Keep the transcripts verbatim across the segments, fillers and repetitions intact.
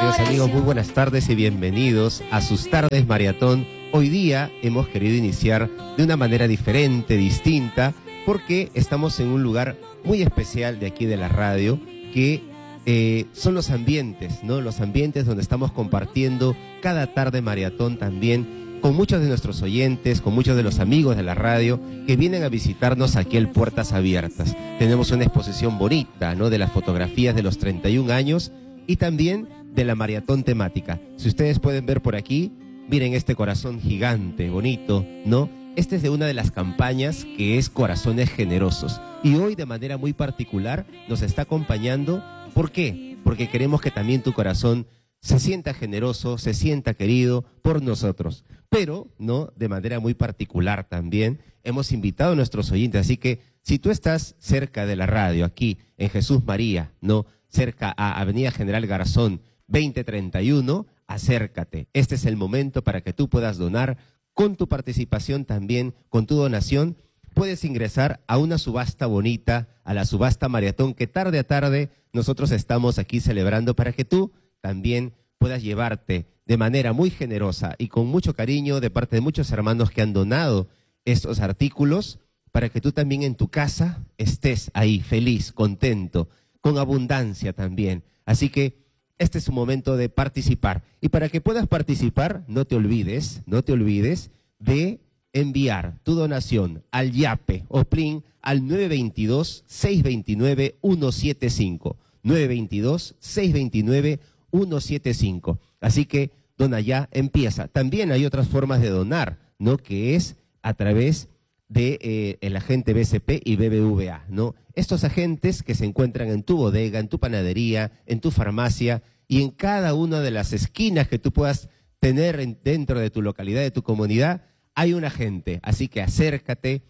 queridos amigos, muy buenas tardes y bienvenidos a sus tardes maratón. Hoy día hemos querido iniciar de una manera diferente, distinta, porque estamos en un lugar muy especial de aquí de la radio, que eh, son los ambientes, ¿no? Los ambientes donde estamos compartiendo cada tarde maratón también con muchos de nuestros oyentes, con muchos de los amigos de la radio que vienen a visitarnos aquí al Puertas Abiertas. Tenemos una exposición bonita, ¿no? De las fotografías de los treinta y un años y también de la maratón temática. Si ustedes pueden ver por aquí, miren este corazón gigante, bonito, ¿no? Este es de una de las campañas que es Corazones Generosos. Y hoy de manera muy particular nos está acompañando. ¿Por qué? Porque queremos que también tu corazón se sienta generoso, se sienta querido por nosotros. Pero, ¿no? De manera muy particular también hemos invitado a nuestros oyentes. Así que si tú estás cerca de la radio, aquí en Jesús María, ¿no? Cerca a Avenida General Garzón veinte treinta y uno, acércate. Este es el momento para que tú puedas donar con tu participación también, con tu donación. Puedes ingresar a una subasta bonita, a la subasta maratón que tarde a tarde nosotros estamos aquí celebrando para que tú también puedas llevarte de manera muy generosa y con mucho cariño de parte de muchos hermanos que han donado estos artículos, para que tú también en tu casa estés ahí feliz, contento, con abundancia también. Así que este es un momento de participar. Y para que puedas participar, no te olvides, no te olvides de enviar tu donación al YAPE o PLIN al nueve dos dos, seis dos nueve, uno siete cinco. nueve dos dos, seis dos nueve, uno siete cinco. Así que dona ya, empieza. También hay otras formas de donar, ¿no? Que es a través de eh, el agente B C P y B B V A, ¿no? Estos agentes que se encuentran en tu bodega, en tu panadería, en tu farmacia y en cada una de las esquinas que tú puedas tener en, dentro de tu localidad, de tu comunidad, hay un agente. Así que acércate,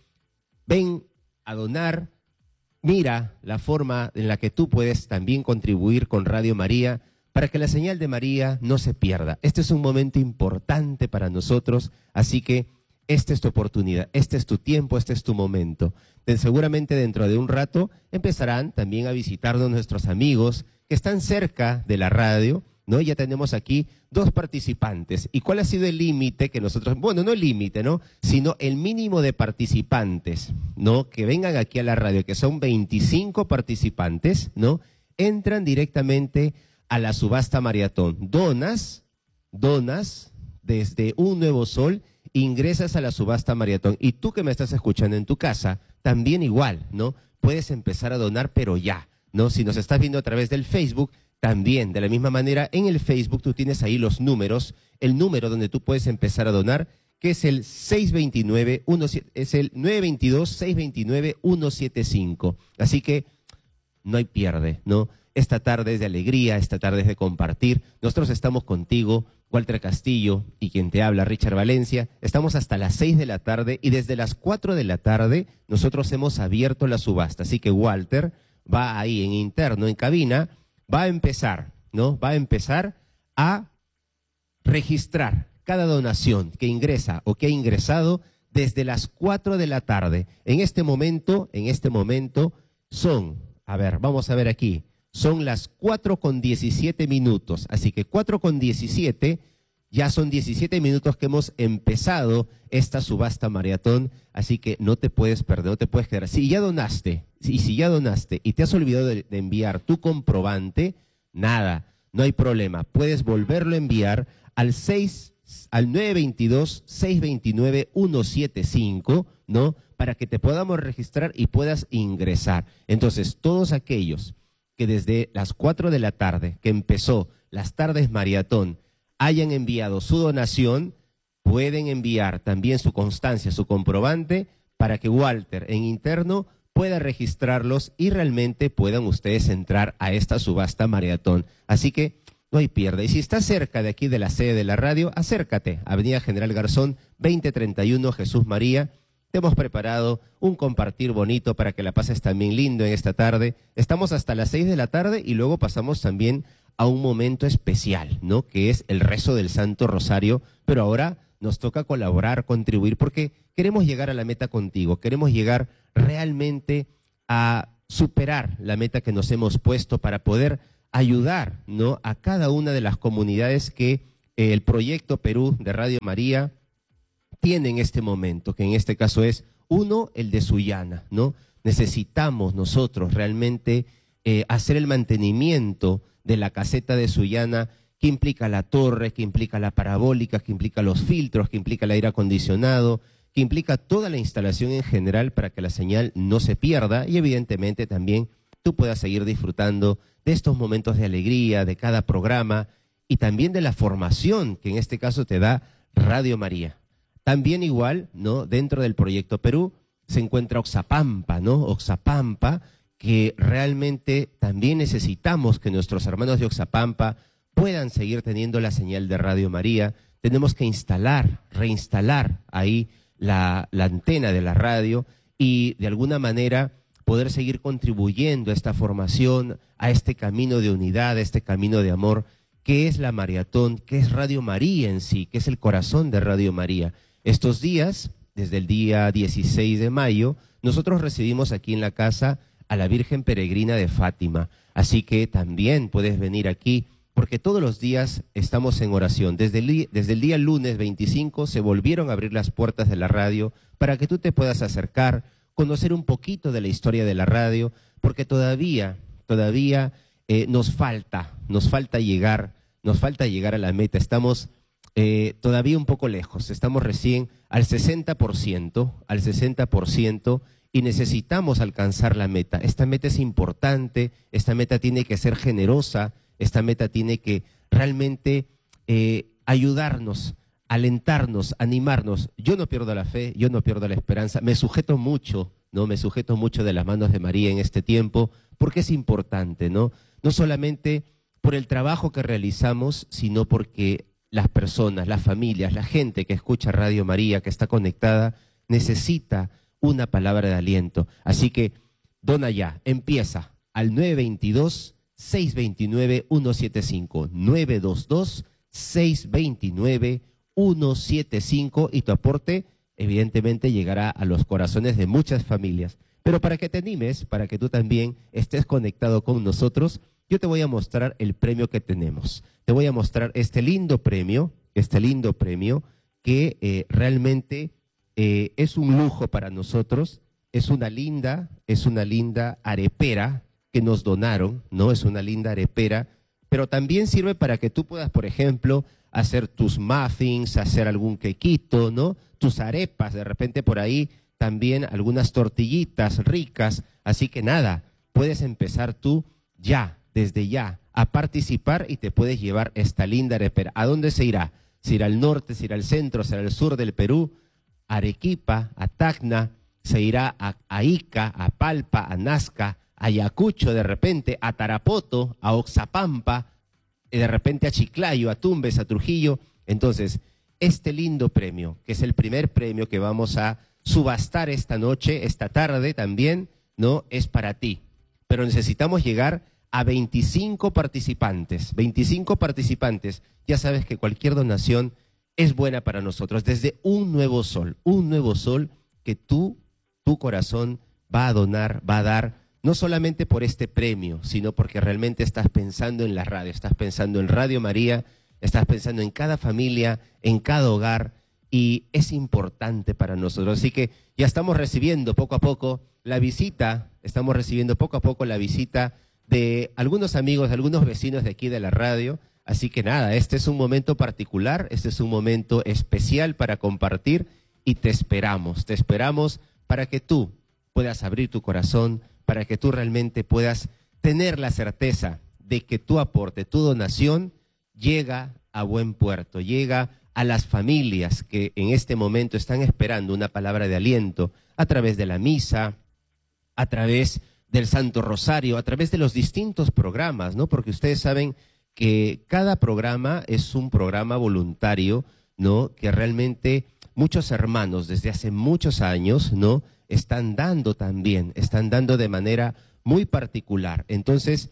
ven a donar, mira la forma en la que tú puedes también contribuir con Radio María para que la señal de María no se pierda. Este es un momento importante para nosotros, así que esta es tu oportunidad, este es tu tiempo, este es tu momento. Seguramente dentro de un rato empezarán también a visitarnos nuestros amigos que están cerca de la radio, ¿no? Ya tenemos aquí dos participantes. ¿Y cuál ha sido el límite que nosotros, bueno, no el límite, ¿no? Sino el mínimo de participantes, ¿no? Que vengan aquí a la radio, que son veinticinco participantes, ¿no? Entran directamente a la subasta maratón. Donas, donas desde un nuevo sol, ingresas a la subasta maratón. Y tú que me estás escuchando en tu casa, también igual, ¿no? Puedes empezar a donar, pero ya, ¿no? Si nos estás viendo a través del Facebook, también, de la misma manera, en el Facebook tú tienes ahí los números, el número donde tú puedes empezar a donar, que es el seis dos nueve, uno, es el nueve dos dos, seis dos nueve, uno siete cinco. Así que no hay pierde, ¿no? Esta tarde es de alegría, esta tarde es de compartir. Nosotros estamos contigo, Walter Castillo, y quien te habla, Richard Valencia. Estamos hasta las seis de la tarde y desde las cuatro de la tarde nosotros hemos abierto la subasta. Así que Walter va ahí en interno, en cabina, va a empezar, ¿no? Va a empezar a registrar cada donación que ingresa o que ha ingresado desde las cuatro de la tarde. En este momento, en este momento son, a ver, vamos a ver aquí, son las cuatro con diecisiete minutos, así que cuatro con diecisiete, ya son diecisiete minutos que hemos empezado esta subasta maratón, así que no te puedes perder, no te puedes quedar. Si ya donaste, y si ya donaste y te has olvidado de, de enviar tu comprobante, nada, no hay problema, puedes volverlo a enviar al seis, al nueve dos dos, seis dos nueve, uno siete cinco, ¿no? Para que te podamos registrar y puedas ingresar. Entonces, todos aquellos que desde las cuatro de la tarde, que empezó las tardes maratón, hayan enviado su donación, pueden enviar también su constancia, su comprobante, para que Walter en interno pueda registrarlos y realmente puedan ustedes entrar a esta subasta maratón. Así que no hay pierde. Y si estás cerca de aquí de la sede de la radio, acércate, Avenida General Garzón, veinte treinta y uno, Jesús María. Te hemos preparado un compartir bonito para que la pases también lindo en esta tarde. Estamos hasta las seis de la tarde y luego pasamos también a un momento especial, ¿no? Que es el rezo del Santo Rosario, pero ahora nos toca colaborar, contribuir, porque queremos llegar a la meta contigo, queremos llegar realmente a superar la meta que nos hemos puesto para poder ayudar, ¿no?, a cada una de las comunidades que eh, el Proyecto Perú de Radio María tiene en este momento, que en este caso es, uno, el de Sullana, ¿no? Necesitamos nosotros realmente eh, hacer el mantenimiento de la caseta de Sullana, que implica la torre, que implica la parabólica, que implica los filtros, que implica el aire acondicionado, que implica toda la instalación en general para que la señal no se pierda y evidentemente también tú puedas seguir disfrutando de estos momentos de alegría, de cada programa y también de la formación que en este caso te da Radio María. También igual, ¿no?, dentro del Proyecto Perú se encuentra Oxapampa, ¿no? Oxapampa, que realmente también necesitamos que nuestros hermanos de Oxapampa puedan seguir teniendo la señal de Radio María. Tenemos que instalar, reinstalar ahí la, la antena de la radio y de alguna manera poder seguir contribuyendo a esta formación, a este camino de unidad, a este camino de amor, que es la maratón, que es Radio María en sí, que es el corazón de Radio María. Estos días, desde el día dieciséis de mayo, nosotros recibimos aquí en la casa a la Virgen Peregrina de Fátima. Así que también puedes venir aquí, porque todos los días estamos en oración. Desde el, desde el día lunes veinticinco se volvieron a abrir las puertas de la radio para que tú te puedas acercar, conocer un poquito de la historia de la radio, porque todavía, todavía eh, nos falta, nos falta llegar, nos falta llegar a la meta. Estamos eh, todavía un poco lejos, estamos recién al sesenta por ciento, al sesenta por ciento, y necesitamos alcanzar la meta. Esta meta es importante, esta meta tiene que ser generosa, esta meta tiene que realmente eh, ayudarnos, alentarnos, animarnos. Yo no pierdo la fe, yo no pierdo la esperanza, me sujeto mucho, ¿no? Me sujeto mucho de las manos de María en este tiempo, porque es importante, ¿no? No solamente por el trabajo que realizamos, sino porque las personas, las familias, la gente que escucha Radio María, que está conectada, necesita una palabra de aliento. Así que dona ya, empieza al nueve dos dos, seis dos nueve, uno siete cinco, nueve dos dos, seis dos nueve, uno siete cinco y tu aporte evidentemente llegará a los corazones de muchas familias. Pero para que te animes, para que tú también estés conectado con nosotros, yo te voy a mostrar el premio que tenemos. Te voy a mostrar este lindo premio, este lindo premio que eh, realmente eh, es un lujo para nosotros, es una linda, es una linda arepera que nos donaron, ¿no? Es una linda arepera, pero también sirve para que tú puedas, por ejemplo, hacer tus muffins, hacer algún quequito, ¿no? Tus arepas, de repente por ahí también algunas tortillitas ricas. Así que nada, puedes empezar tú ya, desde ya, a participar y te puedes llevar esta linda arepera. ¿A dónde se irá? Se irá al norte, se irá al centro, se irá al sur del Perú, a Arequipa, a Tacna, se irá a, a Ica, a Palpa, a Nazca, a Ayacucho de repente, a Tarapoto, a Oxapampa, de repente a Chiclayo, a Tumbes, a Trujillo. Entonces, este lindo premio, que es el primer premio que vamos a subastar esta noche, esta tarde también, ¿no? Es para ti. Pero necesitamos llegar a veinticinco participantes, veinticinco participantes. Ya sabes que cualquier donación es buena para nosotros, desde un nuevo sol, un nuevo sol que tú, tu corazón va a donar, va a dar, no solamente por este premio, sino porque realmente estás pensando en la radio, estás pensando en Radio María, estás pensando en cada familia, en cada hogar, y es importante para nosotros. Así que ya estamos recibiendo poco a poco la visita, estamos recibiendo poco a poco la visita de algunos amigos, de algunos vecinos de aquí de la radio. Así que nada, este es un momento particular, este es un momento especial para compartir y te esperamos, te esperamos para que tú puedas abrir tu corazón, para que tú realmente puedas tener la certeza de que tu aporte, tu donación, llega a buen puerto, llega a las familias que en este momento están esperando una palabra de aliento a través de la misa, a través del Santo Rosario, a través de los distintos programas, ¿no? Porque ustedes saben que cada programa es un programa voluntario, ¿no? Que realmente muchos hermanos desde hace muchos años, ¿no? Están dando también, están dando de manera muy particular. Entonces,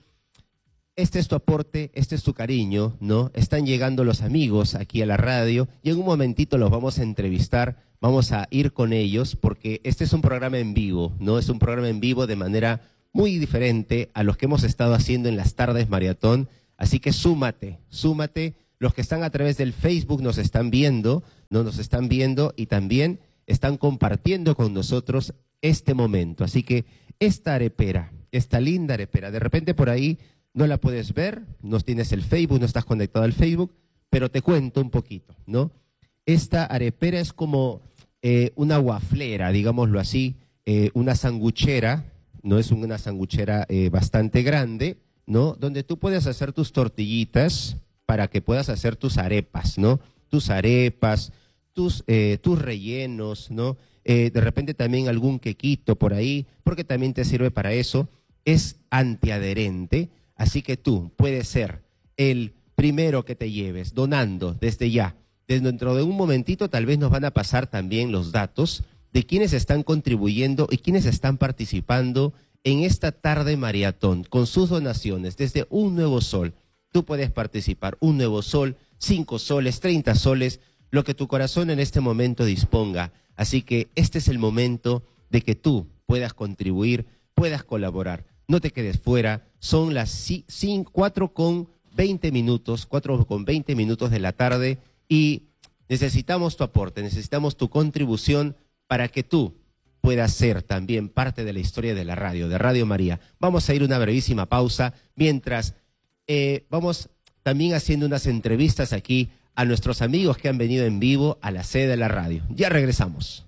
este es tu aporte, este es tu cariño, ¿no? Están llegando los amigos aquí a la radio y en un momentito los vamos a entrevistar, vamos a ir con ellos porque este es un programa en vivo, ¿no? Es un programa en vivo de manera muy diferente a los que hemos estado haciendo en las tardes maratón. Así que súmate, súmate. Los que están a través del Facebook nos están viendo, no nos están viendo y también están compartiendo con nosotros este momento. Así que esta arepera, esta linda arepera, de repente por ahí no la puedes ver, no tienes el Facebook, no estás conectado al Facebook, pero te cuento un poquito, ¿no? Esta arepera es como eh, una waflera, digámoslo así, eh, una sanguchera, no es una sanguchera eh, bastante grande, ¿no? Donde tú puedes hacer tus tortillitas para que puedas hacer tus arepas, ¿no? Tus arepas, tus, eh, tus rellenos, ¿no? Eh, de repente también algún quequito por ahí, porque también te sirve para eso. Es antiadherente, así que tú puedes ser el primero que te lleves, donando desde ya. Desde dentro de un momentito tal vez nos van a pasar también los datos de quienes están contribuyendo y quienes están participando en esta tarde maratón con sus donaciones desde Un Nuevo Sol. Tú puedes participar, Un Nuevo Sol, cinco soles, treinta soles, lo que tu corazón en este momento disponga. Así que este es el momento de que tú puedas contribuir, puedas colaborar. No te quedes fuera, son las cuatro con veinte minutos, cuatro con veinte minutos de la tarde y necesitamos tu aporte, necesitamos tu contribución para que tú puedas ser también parte de la historia de la radio, de Radio María. Vamos a ir a una brevísima pausa mientras eh, vamos también haciendo unas entrevistas aquí a nuestros amigos que han venido en vivo a la sede de la radio. Ya regresamos.